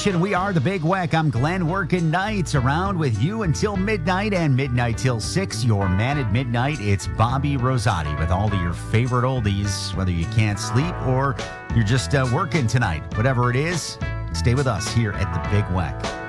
station. We are the Big Weck. I'm Glenn, working nights around with you until midnight and midnight till 6. Your man at midnight, it's Bobby Rosati with all of your favorite oldies, whether you can't sleep or you're just working tonight. Whatever it is, stay with us here at the Big Weck.